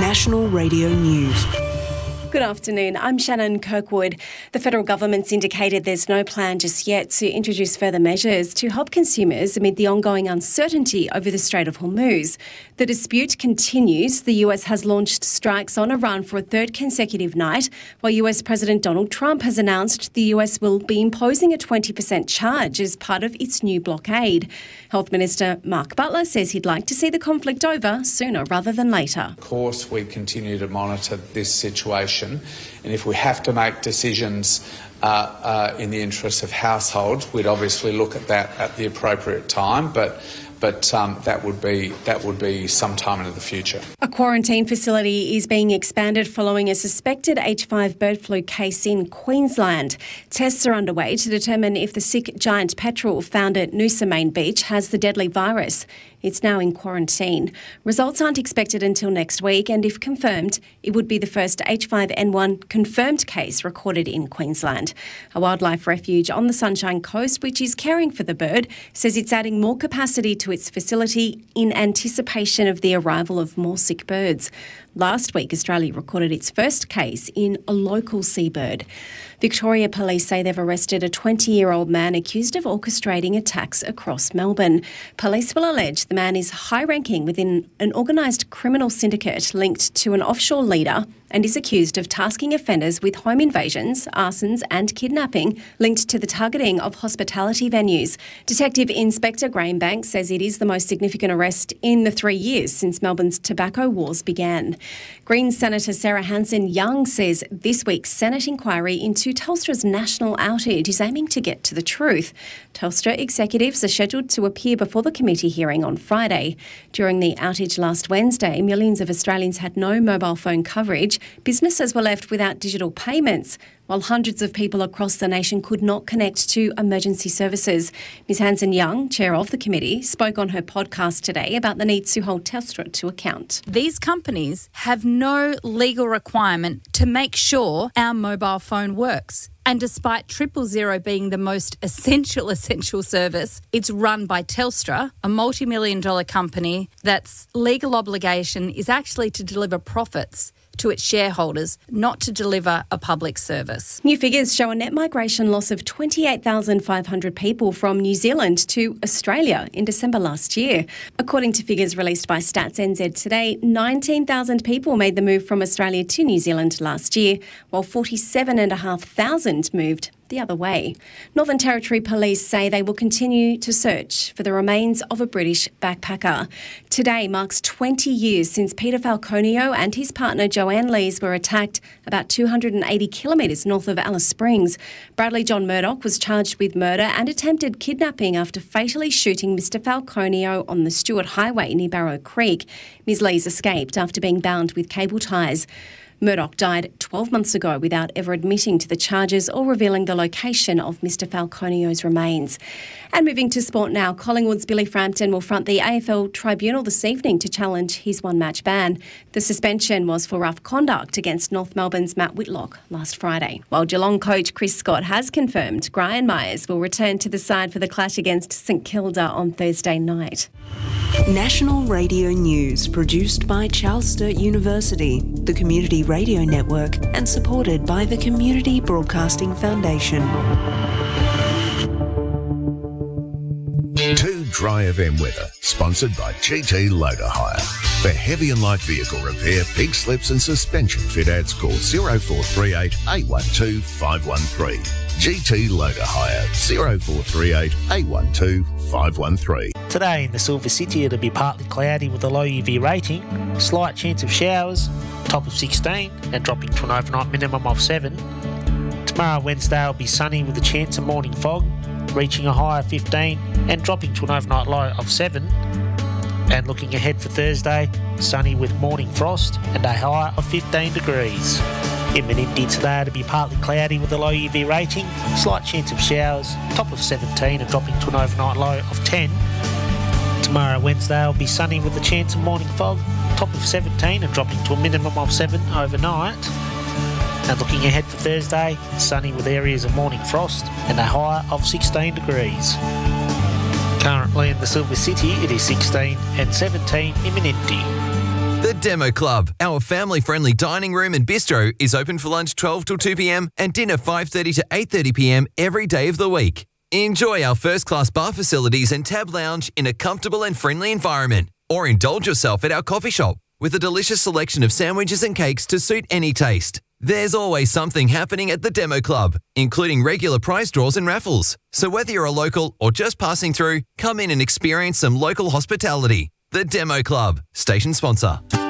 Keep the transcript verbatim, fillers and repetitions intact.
National Radio News. Good afternoon, I'm Shannon Kirkwood. The federal government's indicated there's no plan just yet to introduce further measures to help consumers amid the ongoing uncertainty over the Strait of Hormuz. The dispute continues. The U S has launched strikes on Iran for a third consecutive night, while U S President Donald Trump has announced the U S will be imposing a twenty percent charge as part of its new blockade. Health Minister Mark Butler says he'd like to see the conflict over sooner rather than later. Of course, we continue to monitor this situation. And if we have to make decisions uh, uh, in the interests of households, we'd obviously look at that at the appropriate time. But but um, that would be that would be sometime into the future. A quarantine facility is being expanded following a suspected H five bird flu case in Queensland. Tests are underway to determine if the sick giant petrel found at Noosa Main Beach has the deadly virus. It's now in quarantine. Results aren't expected until next week, and if confirmed, it would be the first H five N one confirmed case recorded in Queensland. A wildlife refuge on the Sunshine Coast, which is caring for the bird, says it's adding more capacity to its facility in anticipation of the arrival of more sick birds. Last week, Australia recorded its first case in a local seabird. Victoria Police say they've arrested a twenty-year-old man accused of orchestrating attacks across Melbourne. Police will allege the man is high-ranking within an organised criminal syndicate linked to an offshore leader and is accused of tasking offenders with home invasions, arsons and kidnapping linked to the targeting of hospitality venues. Detective Inspector Graham Banks says it is the most significant arrest in the three years since Melbourne's tobacco wars began. Greens Senator Sarah Hanson-Young says this week's Senate inquiry into Telstra's national outage is aiming to get to the truth. Telstra executives are scheduled to appear before the committee hearing on Friday. During the outage last Wednesday, millions of Australians had no mobile phone coverage. Businesses were left without digital payments, while hundreds of people across the nation could not connect to emergency services. Miz Hanson-Young, chair of the committee, spoke on her podcast today about the need to hold Telstra to account. These companies have no legal requirement to make sure our mobile phone works. And despite Triple Zero being the most essential, essential service, it's run by Telstra, a multi-million dollar company that's legal obligation is actually to deliver profits to its shareholders, not to deliver a public service. New figures show a net migration loss of twenty-eight thousand five hundred people from New Zealand to Australia in December last year. According to figures released by Stats N Z today, nineteen thousand people made the move from Australia to New Zealand last year, while forty-seven thousand five hundred moved the other way. Northern Territory Police say they will continue to search for the remains of a British backpacker. Today marks twenty years since Peter Falconio and his partner Joanne Lees were attacked about two hundred eighty kilometres north of Alice Springs. Bradley John Murdoch was charged with murder and attempted kidnapping after fatally shooting Mister Falconio on the Stewart Highway near Barrow Creek. Miz Lees escaped after being bound with cable ties. Murdoch died twelve months ago without ever admitting to the charges or revealing the location of Mister Falconio's remains. And moving to sport now, Collingwood's Billy Frampton will front the A F L Tribunal this evening to challenge his one-match ban. The suspension was for rough conduct against North Melbourne's Matt Whitlock last Friday. While Geelong coach Chris Scott has confirmed Brian Myers will return to the side for the clash against St Kilda on Thursday night. National Radio News, produced by Charles Sturt University, the Community Radio Network, and supported by the Community Broadcasting Foundation. Two Dry F M weather, sponsored by G T Loader Hire. For heavy and light vehicle repair, pig slips and suspension fit outs, call oh four three eight, eight one two, five one three. G T Loader Hire, oh four three eight, eight one two, five one three. Today in the Silver City it'll be partly cloudy with a low U V rating, slight chance of showers, top of sixteen and dropping to an overnight minimum of seven. Tomorrow Wednesday will be sunny with a chance of morning fog, reaching a high of fifteen and dropping to an overnight low of seven. And looking ahead for Thursday, sunny with morning frost and a high of fifteen degrees. In Menindee today it'll be partly cloudy with a low U V rating, slight chance of showers, top of seventeen and dropping to an overnight low of ten. Tomorrow Wednesday will be sunny with a chance of morning fog, top of seventeen and dropping to a minimum of seven overnight. And looking ahead for Thursday, sunny with areas of morning frost and a high of sixteen degrees. Currently in the Silver City it is sixteen and seventeen in Menindee. The Demo Club, our family-friendly dining room and bistro, is open for lunch twelve till two p.m. and dinner five thirty to eight thirty p.m. every day of the week. Enjoy our first-class bar facilities and tab lounge in a comfortable and friendly environment, or indulge yourself at our coffee shop with a delicious selection of sandwiches and cakes to suit any taste. There's always something happening at the Demo Club, including regular prize draws and raffles. So whether you're a local or just passing through, come in and experience some local hospitality. The Demo Club, station sponsor.